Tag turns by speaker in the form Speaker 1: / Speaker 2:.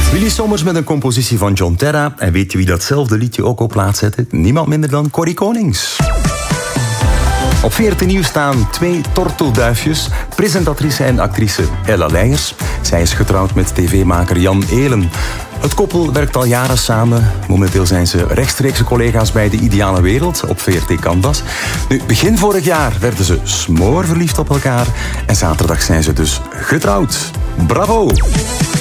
Speaker 1: Willy Sommers met een compositie van John Terra. En weet je wie datzelfde liedje ook op plaats zette? Niemand minder dan Corrie Konings. Op VRT Nieuws staan 2 tortelduifjes. Presentatrice en actrice Ella Leijers. Zij is getrouwd met tv-maker Jan Eelen. Het koppel werkt al jaren samen. Momenteel zijn ze rechtstreekse collega's bij De Ideale Wereld op VRT Canvas. Nu, begin vorig jaar werden ze smoorverliefd op elkaar. En zaterdag zijn ze dus getrouwd. Bravo!